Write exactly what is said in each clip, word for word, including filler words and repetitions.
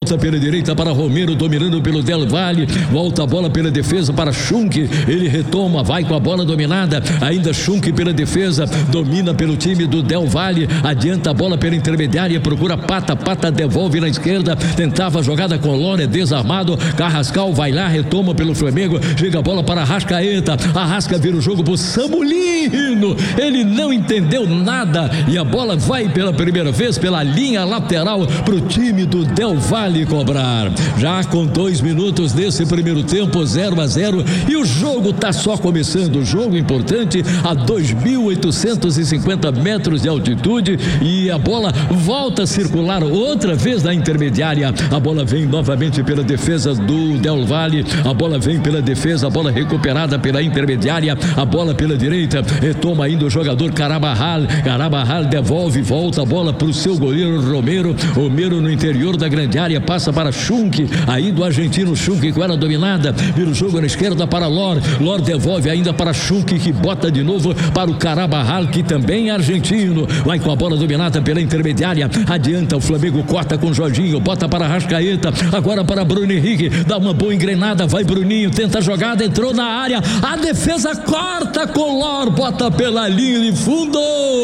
volta pela direita para Romero, dominando pelo Del Valle, volta a bola pela defesa para Schunk, ele retoma, vai com a bola dominada, ainda Schunk pela defesa, domina pelo time do Del Valle, adianta a bola pela intermediária, procura Pata, Pata devolve na esquerda, tentava a jogada com Lore, desarmado, Carrascal vai lá, retoma pelo Flamengo, chega a bola para Arrascaeta, Arrasca vira o jogo pro Samulino, ele não entendeu nada e a bola vai pela primeira vez pela linha lateral pro time do Del Valle cobrar. Já com dois minutos desse primeiro tempo, zero a zero, e o jogo tá só começando, o jogo importante a dois mil oitocentos e cinquenta metros de altitude, e a bola volta a circular outra vez na intermediária, a bola vem novamente pela defesa do Del Valle, a bola vem pela defesa, a bola recuperada pela intermediária, a bola pela direita, retoma ainda o jogador Carabajal, Carabajal devolve, volta a bola pro seu goleiro Romero, Romero no interior da grande área, passa para Schunk, aí do argentino Schunk com ela dominada, vira o jogo na esquerda para Lor, Lor devolve ainda para Schunk, que bota de novo para o Carabajal, que também é argentino, vai com a bola dominada pela intermediária, adianta o Flamengo, corta com Jorginho, bota para Arrascaeta, agora para Bruno Henrique, dá uma boa engrenada, vai Bruninho, tenta a jogada, entrou na área, a defesa corta com Lor, bota pela linha de fundo,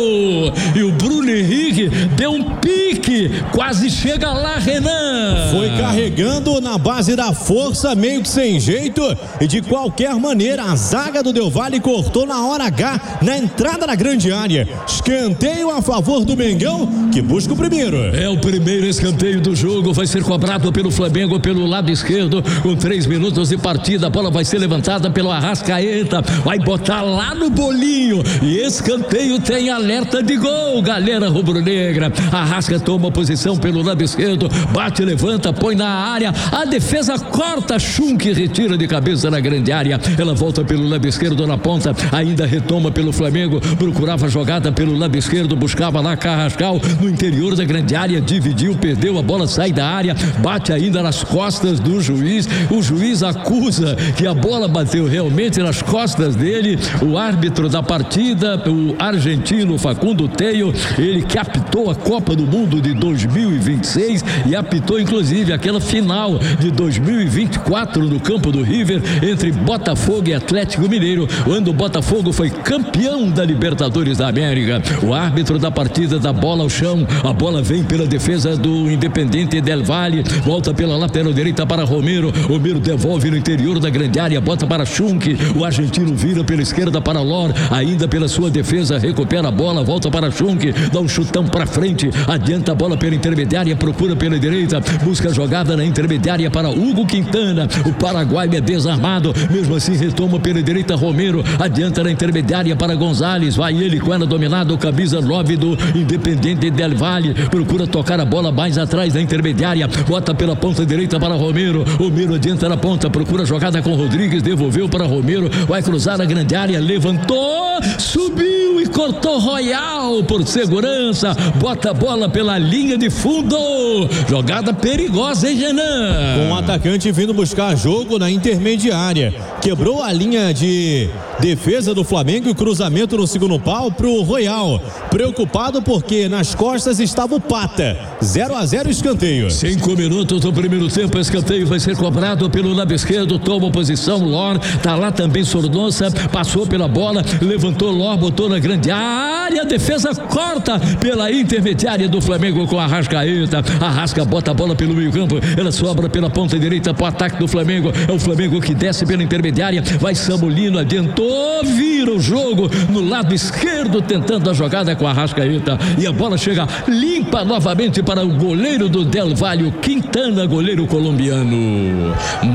e o Bruno Henrique deu um pique, quase chega lá, Renan. Foi carregando na base da força, meio que sem jeito, e de qualquer maneira a zaga do Del Valle cortou na hora H, na entrada da grande área. Escanteio a favor do Mengão, que busca o primeiro. É o primeiro escanteio do jogo, vai ser cobrado pelo Flamengo pelo lado esquerdo, com três minutos de partida, a bola vai ser levantada pelo Arrascaeta, vai botar lá no bolinho, e escanteio tem alerta de gol, galera rubro-negra. Arrasca toma posição pelo lado esquerdo, bate, levanta, põe na área, a defesa corta, Schunk retira de cabeça na grande área, ela volta pelo lado esquerdo na ponta, ainda retoma pelo Flamengo, procurava jogada pelo lado esquerdo, buscava lá Carrascal no interior da grande área, dividiu, perdeu, a bola sai da área, bate ainda nas costas do juiz, o juiz acusa que a bola bateu realmente nas costas dele, o árbitro da partida, o argentino Facundo Teio, ele que apitou a Copa do Mundo de dois mil e vinte e seis e apitou inclusive aquela final de dois mil e vinte e quatro no campo do River entre Botafogo e Atlético Mineiro, quando o Botafogo foi campeão da Libertadores da América. O árbitro da partida dá bola ao chão, a bola vem pela defesa do Independente Del Valle, volta pela lateral direita para Romero, Romero devolve no interior da grande área, bota para Schunk, o argentino vira pela esquerda para Lor, ainda pela sua defesa, recupera a bola, volta para Schunk, dá um chutão para frente, adianta a bola pela intermediária, procura pela direita, busca a jogada na intermediária para Hugo Quintana, o paraguaio é desarmado, mesmo assim retoma pela direita Romero, adianta na intermediária para Gonzalez, vai ele com ela dominado, o camisa nove do Independente Del Valle, procura tocar a bola mais atrás da intermediária, bota pela ponta direita para Romero, Romero adianta na ponta, procura a jogada com Rodrigues, devolveu para Romero, vai cruzar a grande área, levantou, subiu e cortou Royal por segurança, bota a bola pela linha de fundo, jogada perigosa, hein, Renan? Com o atacante vindo buscar jogo na intermediária, quebrou a linha de defesa do Flamengo e cruzamento no segundo pau pro Royal, preocupado porque nas costas estava o Pata. Zero a zero escanteio. Cinco minutos do primeiro tempo, escanteio vai ser cobrado pelo lado esquerdo, toma posição Lor, tá lá também Sornosa, passou pela bola, levantou Lor, botou na grande área, a defesa corta pela intermediária do Flamengo com a Arrascaeta, Arrasca bota a bola pelo meio campo, ela sobra pela ponta direita pro ataque do Flamengo, é o Flamengo que desce pela intermediária, vai Samulino, adiantou, vira o jogo no lado esquerdo, tentando a jogada com a Arrascaeta, e a bola chega limpa novamente para o goleiro do Del Valle, Quintana, goleiro colombiano.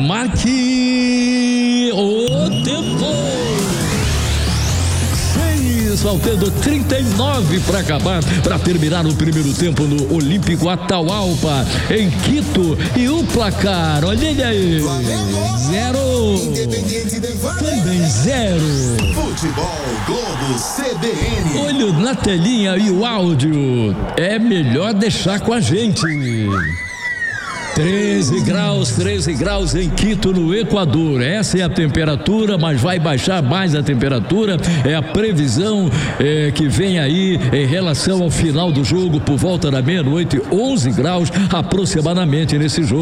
Marque o tempo. Faltando trinta e nove para acabar, para terminar o primeiro tempo no Olímpico Atahualpa, em Quito. E o placar, olha aí, zero, também zero. Futebol Globo C B N. Olho na telinha e o áudio, é melhor deixar com a gente. treze graus, treze graus em Quito, no Equador. Essa é a temperatura, mas vai baixar mais a temperatura. É a previsão é, que vem aí em relação ao final do jogo, por volta da meia-noite, onze graus aproximadamente nesse jogo.